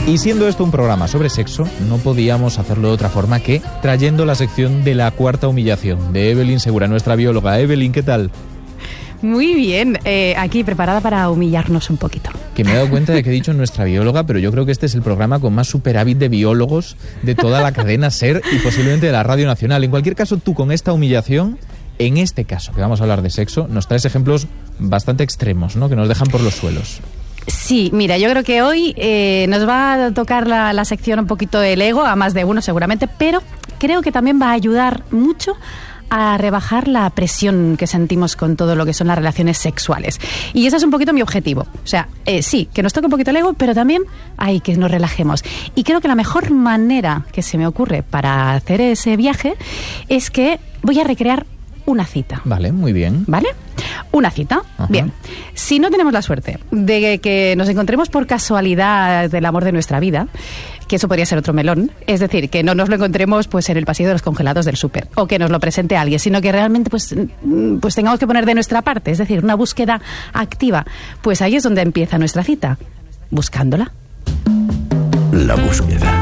Y siendo esto un programa sobre sexo, no podíamos hacerlo de otra forma que trayendo la sección de la cuarta humillación de Evelyn Segura, nuestra bióloga. Evelyn, ¿qué tal? Muy bien, aquí preparada para humillarnos un poquito. Que me he dado cuenta de que he dicho nuestra bióloga, pero yo creo que este es el programa con más superávit de biólogos de toda la cadena SER y posiblemente de la Radio Nacional. En cualquier caso, tú con esta humillación, en este caso que vamos a hablar de sexo, nos traes ejemplos bastante extremos, ¿no? Que nos dejan por los suelos. Sí, mira, yo creo que hoy nos va a tocar la sección un poquito del ego, a más de uno seguramente, pero creo que también va a ayudar mucho a rebajar la presión que sentimos con todo lo que son las relaciones sexuales. Y ese es un poquito mi objetivo. O sea, sí, que nos toque un poquito el ego, pero también hay que nos relajemos. Y creo que la mejor manera que se me ocurre para hacer ese viaje es que voy a recrear una cita. Vale, muy bien. ¿Vale? Una cita. Ajá. Bien. Si no tenemos la suerte de que nos encontremos por casualidad del amor de nuestra vida, que eso podría ser otro melón, es decir, que no nos lo encontremos pues en el pasillo de los congelados del súper o que nos lo presente alguien, sino que realmente pues tengamos que poner de nuestra parte, es decir, una búsqueda activa, pues ahí es donde empieza nuestra cita, buscándola. La búsqueda.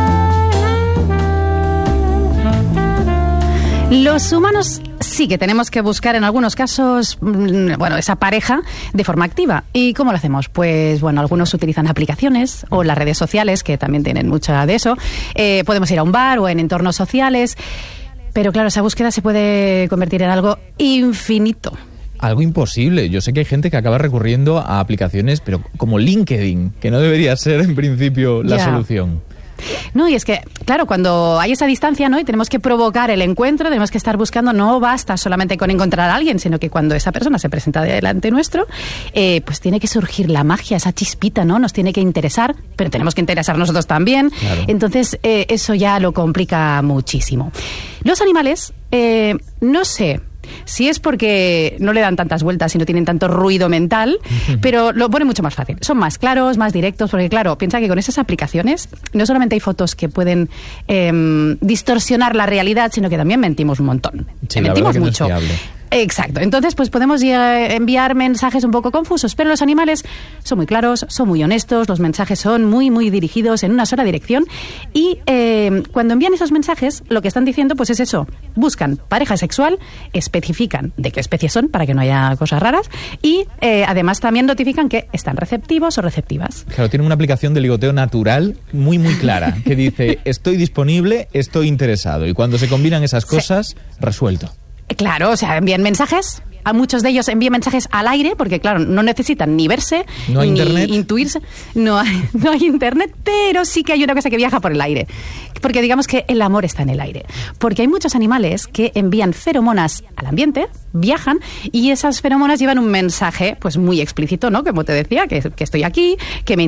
Los humanos sí que tenemos que buscar en algunos casos, bueno, esa pareja de forma activa. ¿Y cómo lo hacemos? Pues bueno, algunos utilizan aplicaciones o las redes sociales, que también tienen mucha de eso. Podemos ir a un bar o en entornos sociales. Pero claro, esa búsqueda se puede convertir en algo infinito. Algo imposible. Yo sé que hay gente que acaba recurriendo a aplicaciones, pero como LinkedIn, que no debería ser en principio la solución. No, y es que, claro, cuando hay esa distancia, ¿no? Y tenemos que provocar el encuentro, tenemos que estar buscando, no basta solamente con encontrar a alguien, sino que cuando esa persona se presenta delante nuestro, pues tiene que surgir la magia, esa chispita, ¿no? Nos tiene que interesar, pero tenemos que interesar nosotros también. Claro. Entonces, eso ya lo complica muchísimo. Los animales, no sé si es porque no le dan tantas vueltas y no tienen tanto ruido mental, pero lo pone mucho más fácil. Son más claros, más directos, porque claro, piensa que con esas aplicaciones no solamente hay fotos que pueden distorsionar la realidad, sino que también mentimos un montón. Sí, mentimos mucho. No es fiable. Exacto. Entonces, pues podemos enviar mensajes un poco confusos, pero los animales son muy claros, son muy honestos, los mensajes son muy, muy dirigidos en una sola dirección y cuando envían esos mensajes, lo que están diciendo pues es eso, buscan pareja sexual, especifican de qué especie son para que no haya cosas raras y además también notifican que están receptivos o receptivas. Claro, tienen una aplicación de ligoteo natural muy, muy clara que dice, estoy disponible, estoy interesado y cuando se combinan esas cosas, resuelto. Claro, o sea, envían mensajes. A muchos de ellos envían mensajes al aire, porque claro, no necesitan ni verse, ¿no hay ni internet? Intuirse. No hay internet, pero sí que hay una cosa que viaja por el aire. Porque digamos que el amor está en el aire. Porque hay muchos animales que envían feromonas al ambiente, viajan, y esas feromonas llevan un mensaje pues muy explícito, ¿no? Como te decía, que estoy aquí, que me